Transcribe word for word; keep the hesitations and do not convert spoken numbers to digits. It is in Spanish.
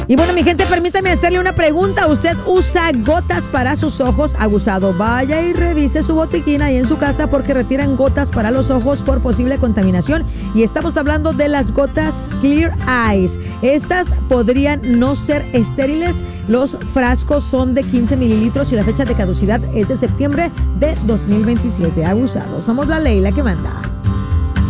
Y bueno, mi gente, permítame hacerle una pregunta. ¿Usted usa gotas para sus ojos? Abusado, vaya y revise su botiquín ahí en su casa porque retiran gotas para los ojos por posible contaminación. Y estamos hablando de las gotas Clear Eyes. Estas podrían no ser estériles. Los frascos son de quince mililitros y la fecha de caducidad es de septiembre de dos mil veintisiete. Abusado. Somos la ley, la que manda.